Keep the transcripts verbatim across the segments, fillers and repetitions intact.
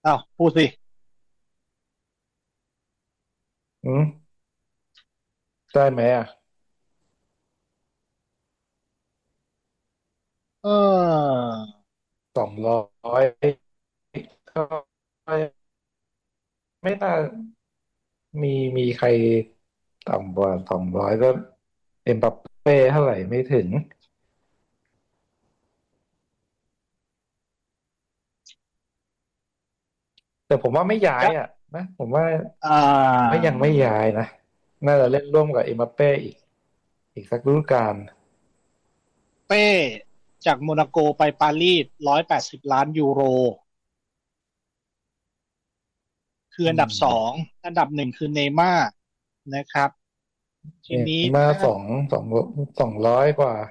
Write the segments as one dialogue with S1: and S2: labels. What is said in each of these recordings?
S1: อ้าวพูดสิ
S2: อืมได้ไหมอ่ะ
S1: เออ
S2: สองร้อยก็ไม่น่ามีมีใครต่ำกว่าสองร้อยก็เอ็มบัปเป้เท่าไหร่ไม่ถึงแต่ผมว่าไม่ย้าย
S1: จะ
S2: อ่ะนะผมว่า
S1: อ่
S2: ว่า
S1: า
S2: ยังไม่ย้ายนะน่าจะเล่นร่วมกับเอ็มบัปเป้อีกอีกสักฤดูกาล
S1: เป้จากโมนาโกไปปารีสร้อยแปดสิบล้านยูโรคือ
S2: อื
S1: อันดับสอง
S2: ม
S1: อันดับหนึ่งคือเนย์ม่าร์นะครับที
S2: เน
S1: นี้
S2: ย์มาร์
S1: ถ้า
S2: สองสองสองร้อยกว่า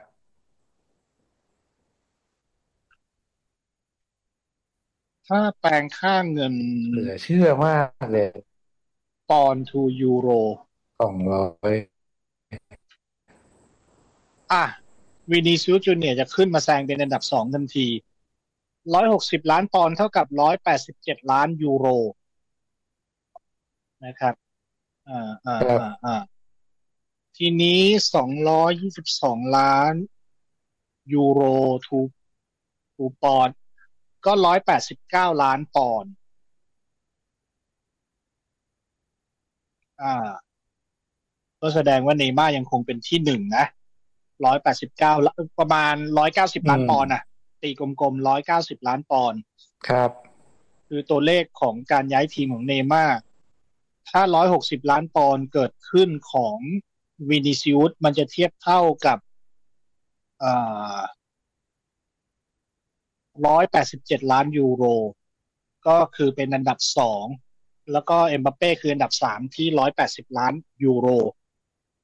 S1: ถ้าแปลงค่าเงิน
S2: เหลือเชื่อมากเลย
S1: ปอนด์ทูยูโร
S2: สองร้อย
S1: อ่ะวินิซิอุสจูเนียร์จะขึ้นมาแซงเป็นอันดับสองทันทีร้อยหกสิบล้านปอนด์เท่ากับร้อยแปดสิบเจ็ดล้านยูโรนะครับอ่าอ่า
S2: ครับ
S1: อ่าอ่า ทีนี้สองร้อยยี่สิบสองล้านยูโรทูทูปอนด์ก็ร้อยแปดสิบเก้าล้านปอนด์อ่าก็แสดงว่าเนย์ม่าร์ยังคงเป็นที่หนึ่งนะร้อยแปดสิบเก้าประมาณร้อยเก้าสิบ
S2: อื
S1: ล้านปอนด์อ่ะ
S2: ม
S1: ตีกลมๆร้อยเก้าสิบล้านปอนด์
S2: ครับ
S1: คือตัวเลขของการย้ายทีมของเนย์ม่าร์ถ้าร้อยหกสิบล้านปอนด์เกิดขึ้นของวินิซิอุสมันจะเทียบเท่ากับอ่าร้อยแปดสิบเจ็ดล้านยูโร ก็คือเป็นอันดับสองแล้วก็เอ็มบัปเป้คืออันดับสามที่ร้อยแปดสิบล้านยูโร